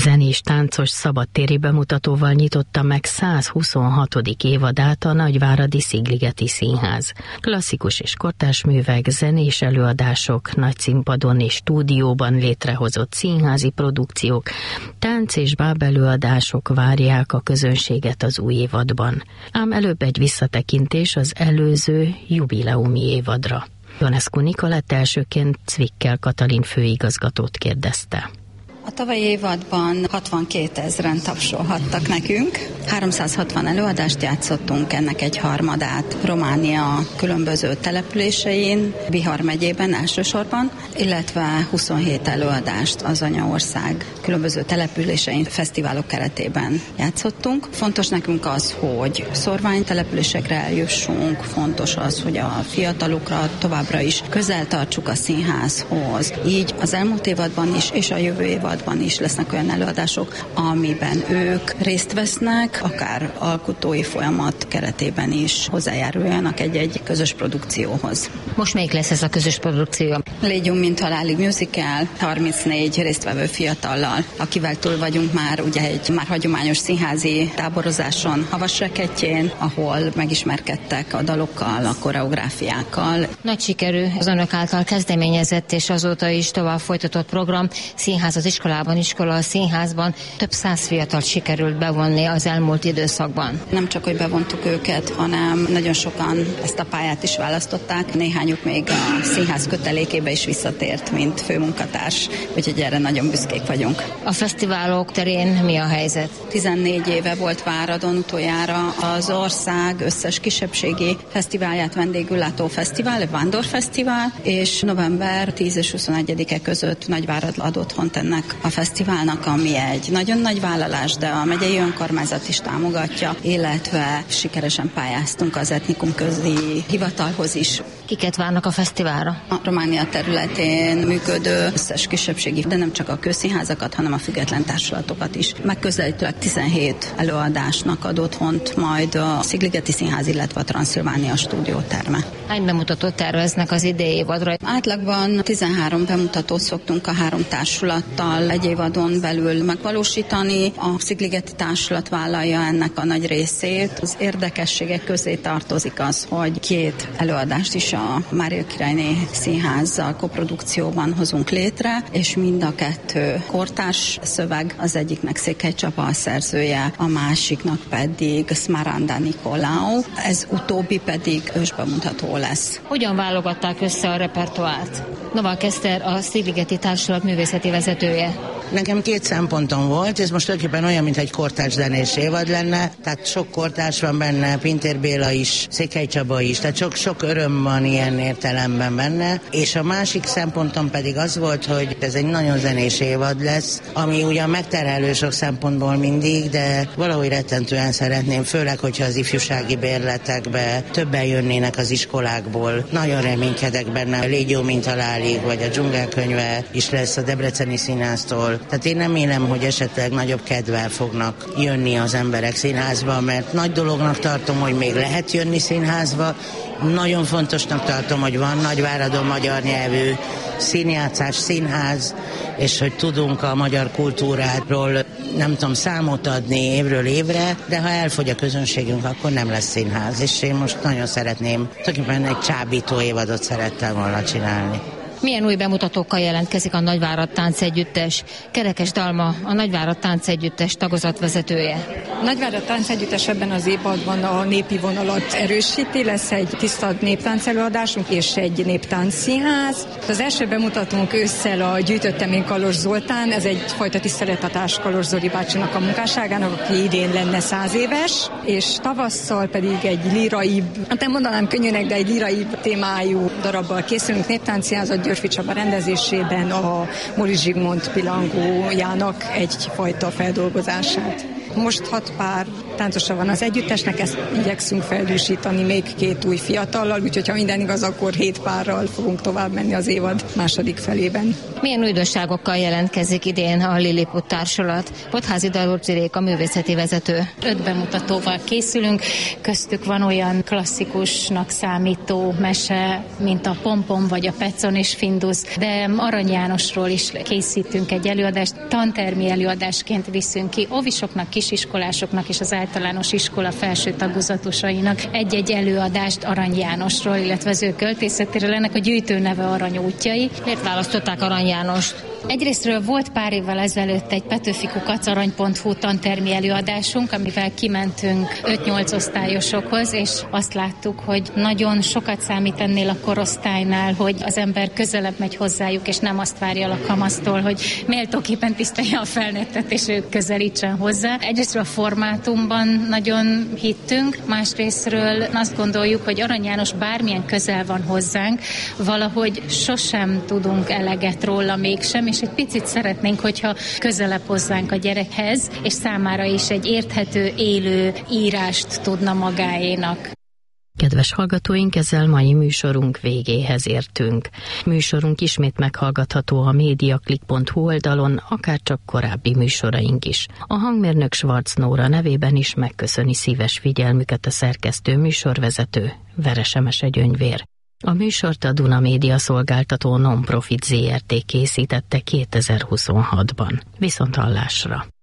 zenés, táncos, szabadtéri bemutatóval nyitotta meg 126. évadát a Nagyváradi Szigligeti Színház. Klasszikus és kortárs művek, zenés előadások, nagy színpadon és stúdióban létrehozott színházi produkciók, tánc és bábelőadások várják a közönséget az új évadban. Ám előbb egy visszatekintés az előző jubileumi évadra. Ionescu Nikolett elsőként Cvikkel Katalin főigazgatót kérdezte. A tavalyi évadban 62 000-en tapsolhattak nekünk. 360 előadást játszottunk, ennek egy harmadát Románia különböző településein, Bihar megyében elsősorban, illetve 27 előadást az anyaország különböző településein, fesztiválok keretében játszottunk. Fontos nekünk az, hogy szorványtelepülésekre eljussunk, fontos az, hogy a fiatalokra továbbra is közel tartsuk a színházhoz. Így az elmúlt évadban is, és a jövő évadban is lesznek olyan előadások, amiben ők részt vesznek, akár alkotói folyamat keretében is hozzájáruljanak egy-egy közös produkcióhoz. Most melyik lesz ez a közös produkció? Légyünk, mint halálig musical, 34 résztvevő fiatallal, akivel túl vagyunk már ugye egy már hagyományos színházi táborozáson, Havasrekettjén, ahol megismerkedtek a dalokkal, a koreográfiákkal. Nagy sikerű az önök által kezdeményezett és azóta is tovább folytatott program, Színház az iskolában, iskola a színházban. Több 100 fiatalt sikerült bevonni az elmúlt időszakban. Nem csak, hogy bevontuk őket, hanem nagyon sokan ezt a pályát is választották. Néhányuk még a színház kötelékébe is visszatért, mint főmunkatárs, úgyhogy erre nagyon büszkék vagyunk. A fesztiválok terén mi a helyzet? 14 éve volt Váradon utoljára az ország összes kisebbségi fesztiválját vendégül látó fesztivál, a Vándorfesztivál, és november 10 és 21-e között Nagyvárad ad otthont ennek a fesztiválnak, ami egy nagyon nagy vállalás, de a megyei önkormányzat is támogatja, illetve sikeresen pályáztunk az etnikum közi hivatalhoz is. Kiket várnak a fesztiválra? A Románia területén működő összes kisebbségi, de nem csak a közszínházakat, hanem a független társulatokat is. Megközelítőleg 17 előadásnak ad otthont majd a Szigligeti Színház, illetve a Transzilvánia stúdióterme. Hány bemutatót terveznek az idei évadra? Átlagban 13 bemutatót szoktunk a 3 társulattal egy évadon belül megvalósítani. A Szigligeti társulat vállalja ennek a nagy részét. Az érdekességek közé tartozik az, hogy 2 előadást is a Mária Királyné Színházzal koprodukcióban hozunk létre, és mind a 2 kortárs szöveg, az egyiknek Székely Csaba a szerzője, a másiknak pedig Smaranda Nikolaou, ez utóbbi pedig ősbemutató lesz. Hogyan válogatták össze a repertoárt? Novák Eszter, a Szigligeti Társulat művészeti vezetője. Nekem 2 szempontom volt, ez most tulajdonképpen olyan, mint egy kortárs zenés évad lenne, tehát sok kortárs van benne, Pintér Béla is, Székely Csaba is, tehát sok öröm van ilyen értelemben benne, és a másik szempontom pedig az volt, hogy ez egy nagyon zenés évad lesz, ami ugyan megterhelő sok szempontból mindig, de valahogy rettentően szeretném, főleg, hogyha az ifjúsági bérletekbe többen jönnének az iskolákból. Nagyon reménykedek benne, Légy mint halálig, vagy a Dzsungelkönyve is lesz a Debreceni Színháztól. Tehát én nem élem, hogy esetleg nagyobb kedvel fognak jönni az emberek színházba, mert nagy dolognak tartom, hogy még lehet jönni színházba. Nagyon fontosnak tartom, hogy van Nagyváradon magyar nyelvű színjátszás, színház, és hogy tudunk a magyar kultúráról, nem tudom, számot adni évről évre, de ha elfogy a közönségünk, akkor nem lesz színház. És én most nagyon szeretném, tulajdonképpen egy csábító évadot szerettem volna csinálni. Milyen új bemutatókkal jelentkezik a Nagyvárad Táncegyüttes? Kerekes Dalma, a Nagyvárad Táncegyüttes tagozatvezetője. A Nagyvárad Táncegyüttes ebben az évadban a népi vonalat erősíti, lesz egy tiszta néptánc előadásunk és egy néptáncszínház. Az első bemutatónk ősszel a Gyűjtöttem én Kalos Zoltán, ez egyfajta tiszteletadás Kalos Zoli bácsinak a munkásságának, aki idén lenne 100 éves, és tavasszal pedig egy liraibb, hát nem mondanám könnyűnek, de egy liraibb témájú darabbal készülünk, néptáncszínházat Györfi Csaba rendezésében a Móricz Zsigmond pilangójának egyfajta feldolgozását. Most 6 pár táncosa van az együttesnek, ezt igyekszünk feldúsítani még 2 új fiatallal, úgyhogy ha minden igaz, akkor 7 párral fogunk tovább menni az évad második felében. Milyen újdonságokkal jelentkezik idén a Lilliput társulat? Potházi Dalurcirék, a művészeti vezető. 5 bemutatóval készülünk, köztük van olyan klasszikusnak számító mese, mint a Pompom vagy a Pecon és Findus, de Arany Jánosról is készítünk egy előadást, tantermi előadásként viszünk ki óvisoknak, kisiskolásoknak és az általános iskola felső tagozatosainak egy-egy előadást Arany Jánosról, illetve az ő költészetéről. Ennek a gyűjtő neve Arany útjai. Miért választották Arany Jánost? Egyrésztről volt pár évvel ezelőtt egy Petőfi Kukac arany.hu tantermi előadásunk, amivel kimentünk 5-8 osztályosokhoz, és azt láttuk, hogy nagyon sokat számít ennél a korosztálynál, hogy az ember közelebb megy hozzájuk, és nem azt várja a kamasztól, hogy méltóképpen tisztelje a felnőttet, és ők közelítsen hozzá. Egyrésztről a formátumban nagyon hittünk, másrésztről azt gondoljuk, hogy Arany János bármilyen közel van hozzánk, valahogy sosem tudunk eleget róla mégsem, és egy picit szeretnénk, hogyha közelebb hozzánk a gyerekhez, és számára is egy érthető, élő írást tudna magáénak. Kedves hallgatóink, ezzel mai műsorunk végéhez értünk. Műsorunk ismét meghallgatható a mediaclick.hu oldalon, akárcsak korábbi műsoraink is. A hangmérnök Schwarz Nóra nevében is megköszöni szíves figyelmüket a szerkesztő műsorvezető, Veres Emese Gyöngyvér. A műsort a Duna Média szolgáltató Non-Profit Zrt. Készítette 2026-ban. Viszonthallásra!